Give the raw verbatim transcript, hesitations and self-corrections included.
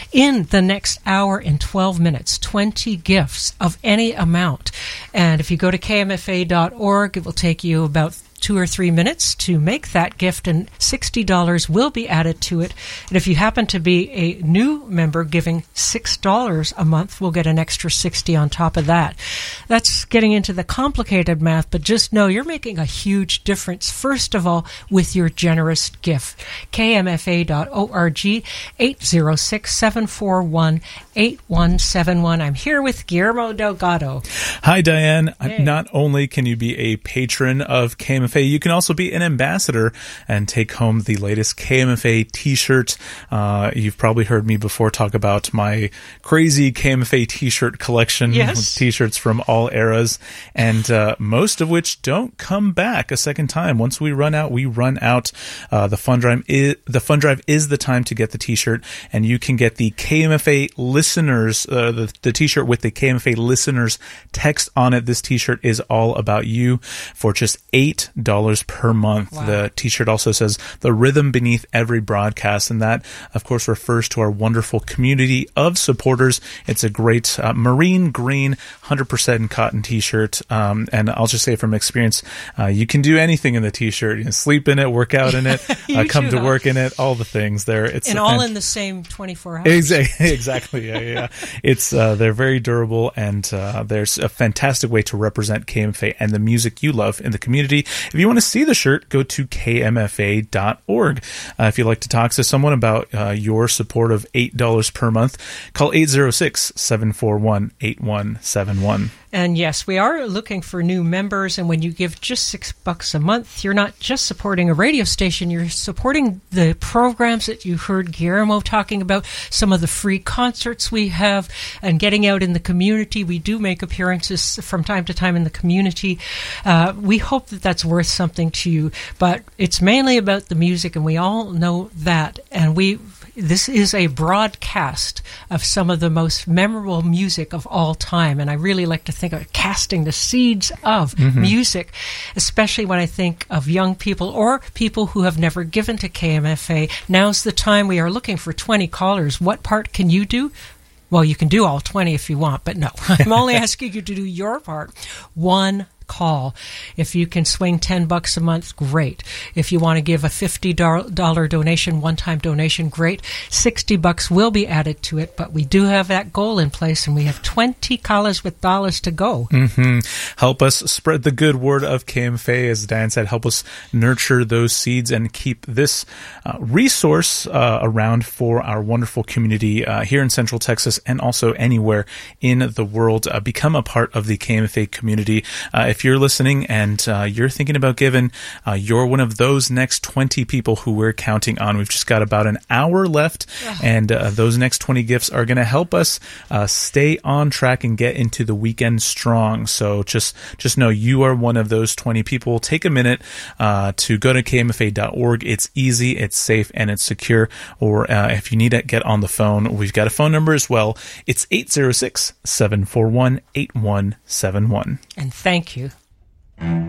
in the next hour and twelve minutes, twenty gifts of any amount. And if you go to K M F A dot org, it will take you about two or three minutes to make that gift, and sixty dollars will be added to it. And if you happen to be a new member giving six dollars a month, we'll get an extra sixty on top of that. That's getting into the complicated math, but just know you're making a huge difference, first of all, with your generous gift. K M F A dot org, eight zero six, seven four one, eight one seven one. I'm here with Guillermo Delgado. Hi, Diane. Hey. Not only can you be a patron of K M F A, you can also be an ambassador and take home the latest K M F A t-shirt. Uh, you've probably heard me before talk about my crazy K M F A t-shirt collection. Yes. With t-shirts from all eras, and uh, most of which don't come back a second time. Once we run out, we run out. Uh, the fund drive is, the fund drive is the time to get the t-shirt, and you can get the K M F A listeners, uh, the, the t-shirt with the K M F A listeners text on it. This t-shirt is all about you for just eight dollars per month. Wow. The t-shirt also says the rhythm beneath every broadcast, and that of course refers to our wonderful community of supporters. It's a great uh, marine green one hundred percent cotton t-shirt, um, and I'll just say from experience, uh, you can do anything in the t-shirt. You can sleep in it, work out in it, uh, come do, to huh? work in it, all the things there. It's And a all fan- in the same twenty-four hours. Exactly. Exactly. Yeah, yeah, yeah. It's uh, they're very durable, and uh, there's a fantastic way to represent K M F A and the music you love in the community. If you want to see the shirt, go to K M F A dot org. Uh, if you'd like to talk to someone about uh, your support of eight dollars per month, call eight zero six, seven four one, eight one seven one. And yes, we are looking for new members, and when you give just six bucks a month, you're not just supporting a radio station, you're supporting the programs that you heard Guillermo talking about, some of the free concerts we have, and getting out in the community. We do make appearances from time to time in the community. Uh, we hope that that's worth something to you, but it's mainly about the music, and we all know that, and we this is a broadcast of some of the most memorable music of all time, and I really like to think of casting the seeds of mm-hmm. music, especially when I think of young people or people who have never given to K M F A. Now's the time. We are looking for twenty callers. What part can you do? Well, you can do all twenty if you want, but no, I'm only asking you to do your part. One call. If you can swing ten bucks a month, great. If you want to give a fifty dollars donation, one-time donation, great. sixty bucks will be added to it, but we do have that goal in place, and we have twenty callers with dollars to go. Mm-hmm. Help us spread the good word of K M F A, as Dan said. Help us nurture those seeds and keep this uh, resource uh, around for our wonderful community uh, here in Central Texas and also anywhere in the world. Uh, become a part of the K M F A community. Uh, if you're listening and uh, you're thinking about giving, uh, you're one of those next twenty people who we're counting on. We've just got about an hour left, and uh, those next twenty gifts are going to help us uh, stay on track and get into the weekend strong. So just just know you are one of those twenty people. Take a minute uh, to go to K M F A dot org. It's easy, it's safe, and it's secure. Or uh, if you need to get on the phone, we've got a phone number as well. It's eight zero six, seven four one, eight one seven one. And thank you.